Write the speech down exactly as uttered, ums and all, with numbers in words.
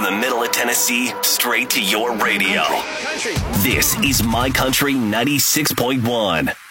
the middle of Tennessee, straight to your radio. Country, country. This is My Country ninety-six point one.